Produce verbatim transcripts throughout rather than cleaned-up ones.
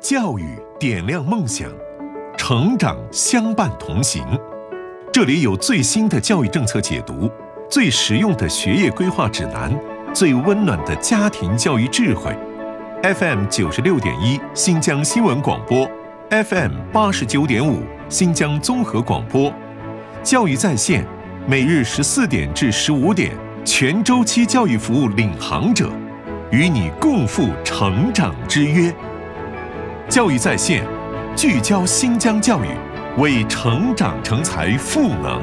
教育点亮梦想，成长相伴同行。这里有最新的教育政策解读，最实用的学业规划指南，最温暖的家庭教育智慧。F M 九十六点一新疆新闻广播 ，F M 八十九点五新疆综合广播，教育在线，每日十四点至十五点，全周期教育服务领航者，与你共赴成长之约。教育在线，聚焦新疆教育，为成长成才赋能。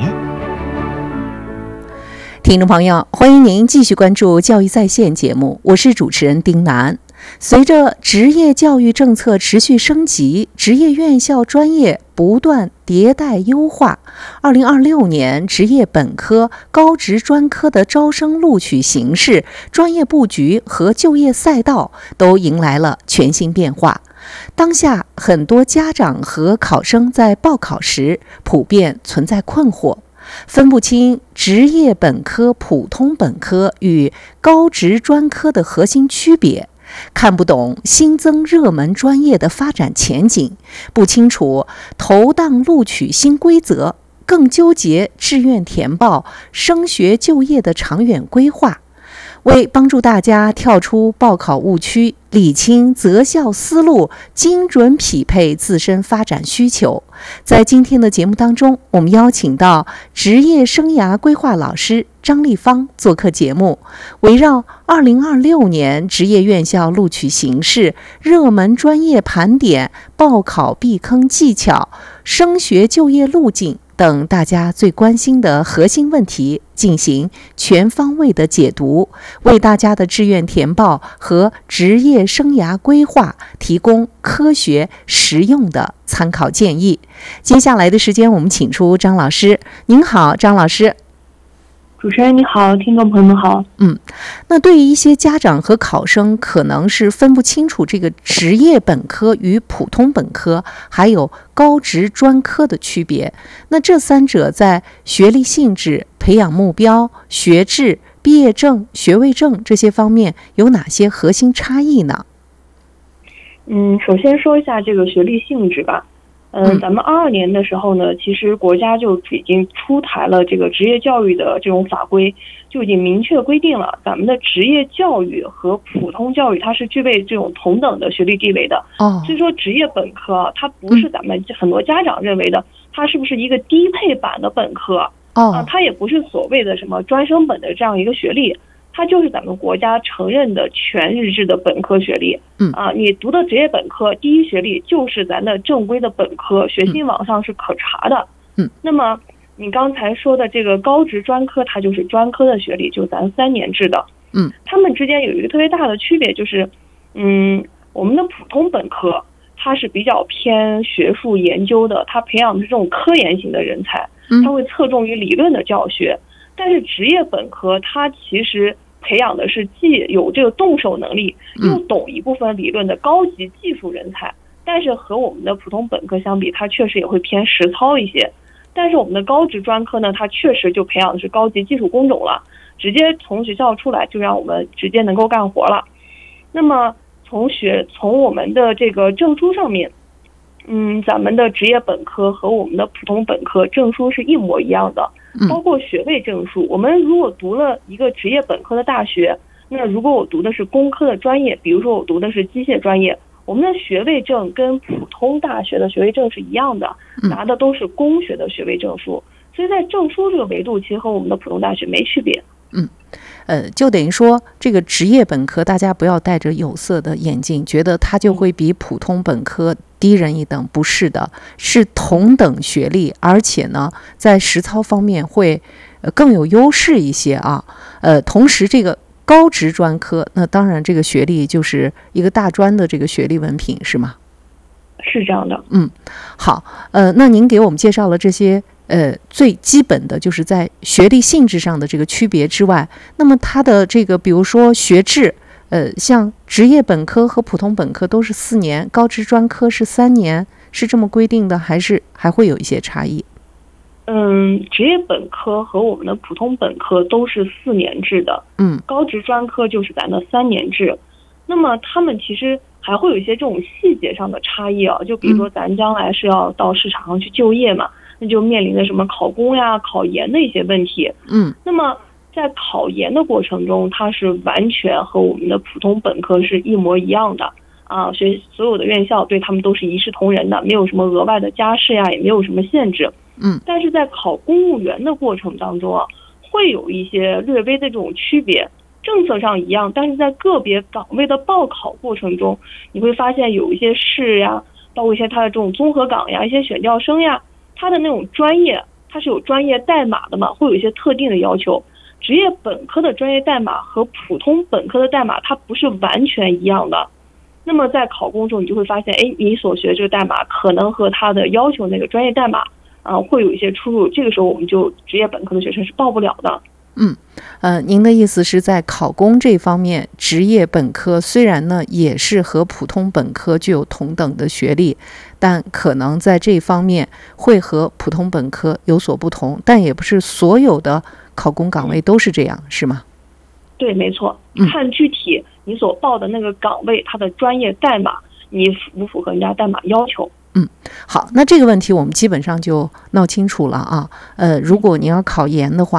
听众朋友，欢迎您继续关注教育在线节目，我是主持人丁楠。随着职业教育政策持续升级，职业院校专业不断迭代优化，二零二六年职业本科、高职专科的招生录取形式、专业布局和就业赛道都迎来了全新变化。当下，很多家长和考生在报考时普遍存在困惑，分不清职业本科、普通本科与高职专科的核心区别，看不懂新增热门专业的发展前景，不清楚投档录取新规则，更纠结志愿填报、升学就业的长远规划。为帮助大家跳出报考误区，理清择校思路，精准匹配自身发展需求，在今天的节目当中，我们邀请到职业生涯规划老师张丽芳做客节目，围绕二零二六年职业院校录取形势、热门专业盘点、报考避坑技巧、升学就业路径等大家最关心的核心问题进行全方位的解读，为大家的志愿填报和职业生涯规划提供科学实用的参考建议。接下来的时间，我们请出张老师。您好，张老师。 主持人你好，听众朋友们好。 嗯，那对于一些家长和考生可能是分不清楚这个职业本科与普通本科还有高职专科的区别，那这三者在学历性质、培养目标、学制、毕业证、学位证这些方面有哪些核心差异呢？ 嗯，首先说一下这个学历性质吧。嗯、呃，咱们二二年的时候呢，其实国家就已经出台了这个职业教育的这种法规，就已经明确规定了咱们的职业教育和普通教育它是具备这种同等的学历地位的。哦，所以说职业本科它不是咱们很多家长认为的，它是不是一个低配版的本科？哦，啊，它也不是所谓的什么专升本的这样一个学历。它就是咱们国家承认的全日制的本科学历。嗯啊，你读的职业本科第一学历就是咱的正规的本科，学信网上是可查的。嗯，那么你刚才说的这个高职专科，它就是专科的学历，就咱三年制的。嗯，他们之间有一个特别大的区别，就是嗯，我们的普通本科它是比较偏学术研究的，它培养的是这种科研型的人才，它会侧重于理论的教学。但是职业本科它其实培养的是既有这个动手能力，又懂一部分理论的高级技术人才，但是和我们的普通本科相比，它确实也会偏实操一些。但是我们的高职专科呢，它确实就培养的是高级技术工种了，直接从学校出来就让我们直接能够干活了。那么从学从我们的这个证书上面，嗯，咱们的职业本科和我们的普通本科证书是一模一样的，包括学位证书。我们如果读了一个职业本科的大学，那如果我读的是工科的专业，比如说我读的是机械专业，我们的学位证跟普通大学的学位证是一样的，拿的都是工学的学位证书。所以在证书这个维度，其实和我们的普通大学没区别。 嗯，呃，就等于说这个职业本科，大家不要戴着有色的眼镜，觉得它就会比普通本科低人一等，不是的，是同等学历，而且呢，在实操方面会呃更有优势一些啊。呃，同时这个高职专科，那当然这个学历就是一个大专的这个学历文凭，是吗？ 是这样的。 嗯，好，呃，那您给我们介绍了这些。呃，最基本的就是在学历性质上的这个区别之外，那么它的这个比如说学制，呃，像职业本科和普通本科都是四年，高职专科是三年，是这么规定的，还是还会有一些差异？ 嗯，职业本科和我们的普通本科都是四年制的，嗯，高职专科就是咱的三年制。那么他们其实还会有一些这种细节上的差异啊。就比如说咱将来是要到市场上去就业嘛，那就面临着什么考公呀、考研的一些问题。 嗯， 那么在考研的过程中，它是完全和我们的普通本科是一模一样的啊，学所有的院校对他们都是一视同仁的，没有什么额外的加试呀，也没有什么限制。 嗯， 但是在考公务员的过程当中啊，会有一些略微的这种区别。政策上一样，但是在个别岗位的报考过程中，你会发现有一些试呀，包括一些它的这种综合岗呀、一些选调生呀，它的那种专业它是有专业代码的嘛，会有一些特定的要求。职业本科的专业代码和普通本科的代码它不是完全一样的。那么在考公中，你就会发现，哎，你所学这个代码可能和它的要求那个专业代码啊、呃、会有一些出入。这个时候我们就职业本科的学生是报不了的。 嗯，呃，您的意思是在考公这方面，职业本科虽然呢也是和普通本科具有同等的学历，但可能在这方面会和普通本科有所不同，但也不是所有的考公岗位都是这样，是吗？ 对，没错，看具体你所报的那个岗位，它的专业代码，你符不符合人家代码要求？ 嗯，好，那这个问题我们基本上就闹清楚了啊。呃，如果你要考研的话，